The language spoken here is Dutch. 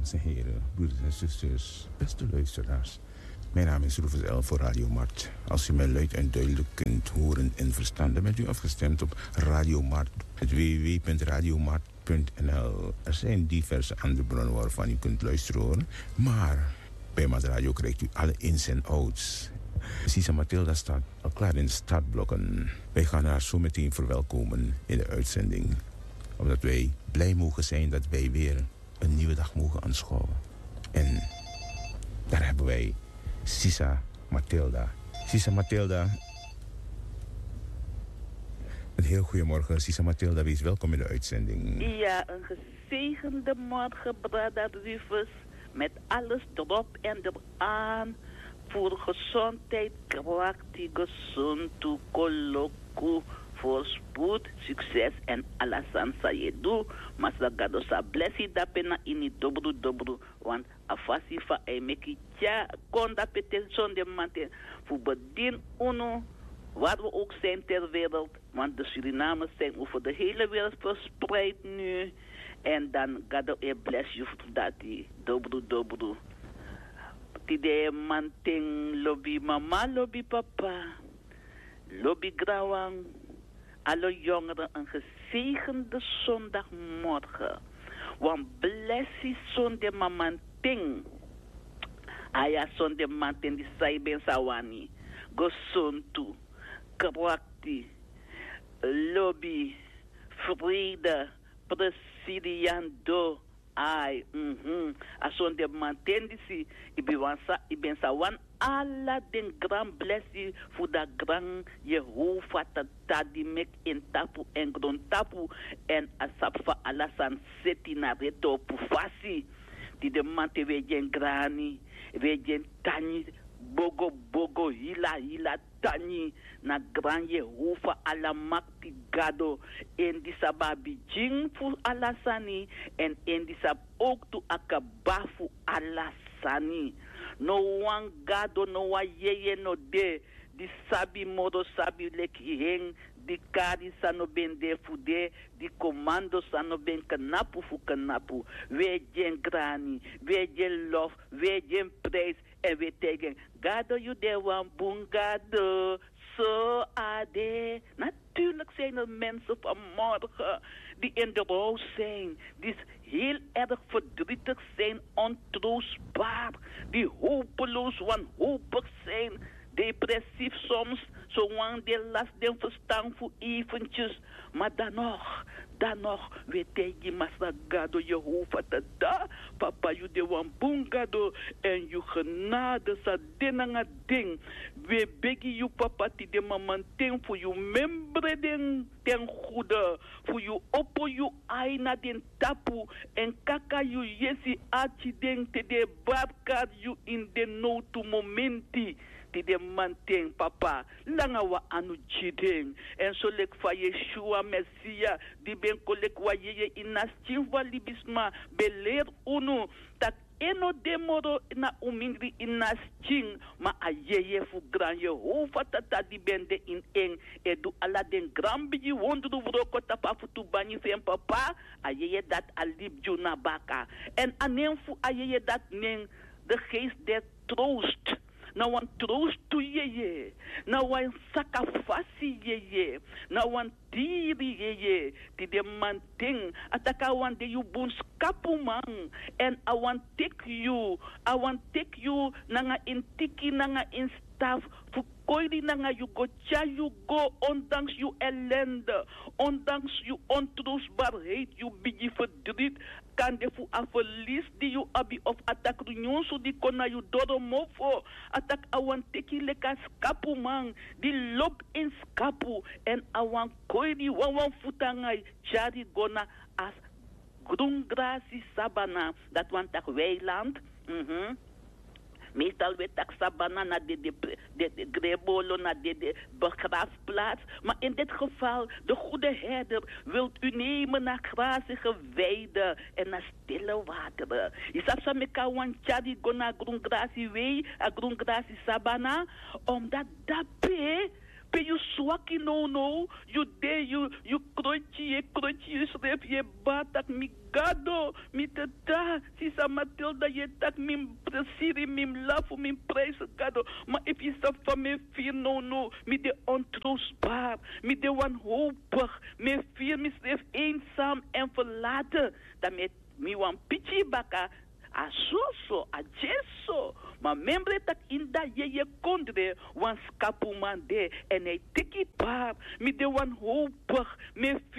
dames en heren, broeders en zusters, beste luisteraars. Mijn naam is Rufus L. voor Radio Mart. Als u mij luid en duidelijk kunt horen en verstaan, dan bent u afgestemd op Radio Mart. Het www.radiomart.nl. Er zijn diverse andere bronnen waarvan u kunt luisteren horen. Maar bij Mart Radio krijgt u alle ins en outs. Sisa Mathilda staat al klaar in de startblokken. Wij gaan haar zo meteen verwelkomen in de uitzending. Omdat wij blij mogen zijn dat wij weer een nieuwe dag mogen aanschouwen. En daar hebben wij Sisa Mathilda. Sisa Mathilda. Een heel goedemorgen, Sisa Mathilda. Wees welkom in de uitzending. Ja, een gezegende morgen, Brada Rufus. Met alles erop en eraan. Voor gezondheid, krachtig, gezond, koloku. Voor spoed, succes en alasan saya do. Mas gado sa blessi dapena ini dobro. Want afasi fa e meki tja konda pete zonde mante. Voor bedien uno, waar we ook zijn ter wereld. Want de Surinamers zijn over de hele wereld verspreid nu. En dan gado e bless you voor dat die dobro. Tide manting lobby mama, lobby papa. Lobby grawang. Alle jongeren een gezegende zondagmorgen. Want blessie zonde mamanting. Aya zonde manting die saiben sawani. Gosontu. Krakti. Lobby. Vrede. Presidiando. Ai. Ason de mantendisi. Iben sawan. Alla den gran blessie voor dat gran Jehovah tadi mek in tapu en gron tapu en asapfa alasan seti na reto pufasi di de mante wejen grani wejen tani bogo hila tani na gran Jehovah ala makti gado en di sababi jing fu alasani en di sab ook tu akabafu alasani. No one gado, no one yeye no de. Di sabi modo sabi leki heng. Di kari sano ben de fude. Di commando sano ben kanapu fu kanapu. We jen grani. We jen lof. We jen prijs. En we tegen. Gado you de wan bungado. Zo ade. Natuurlijk zijn er mensen vanmorgen die in de rouw zijn. Die heel erg verdrietig zijn, ontroostbaar. Die hopeloos, wanhopig zijn. Depressief soms, zolang de last den verstaan voor eventjes. Maar dan nog, we tegen Masagado Jehovah tada. Papa, you de wambungado en you genade sa denanga ding. We begi you papa ti de mamanting voor you membre den ten goede. Voor you oppo you aina den tapu en kaka you yesi achi den te de barkar you in de notu momenti. Die de manteng papa langa wa anu jideng en so lek fa Yeshua Messia di ben kolek wa yeye inastin wa libisma beler unu tak eno demoro na umingri inastin ma ayeye fu gran Jehovah tata di bende in eng edu ala den gran biji wondru vroko tapa futu bani fen papa ayeye dat alib juna baka en anem fu ayeye dat nen de geest der troost. Nou een troost toe je. Nou een sakafasi je. Nou een diri je. Die de man ting. Ataka wan de you boons kapu man. En I want take you. Nanga in tiki nanga in staf. Fukoidi nanga you go cha you go. Ondanks you ellende. Ondanks you ontroostbaarheid. You bigi verdriet. Kan de fu a verlies die you abi of attack runyon so di kona you dodo mofo attack awan teki leka skapu man di lop in skapu en awan koi di wawan futangai jari gona as groen grasi sabana dat wan tak weiland meestal we tak sabana na de grebolo na de begraafplaats. Maar in dit geval, de goede herder wilt u nemen naar grazige weiden en naar stille wateren. Je sabt sa meka wan chadi gona groen grasi wei, a groen grasi sabana, omdat daarbij Pe you swaki no, you de, you krochi, you sref, je batak, mi gado, mi tata, sisa Matilda, je tak, mi presiri, mi lafu, mi prijs, gado. Maar if je sa van me vier no, mi de ontroostbaar, mi de wanhopig, me vier, mi sref eenzaam en verlaten, dan met mi wan pichi baka, a so, a jeso. Maar membre tak inda je kondre wan skapumande en hij tiki paar, mi de wanhopig, me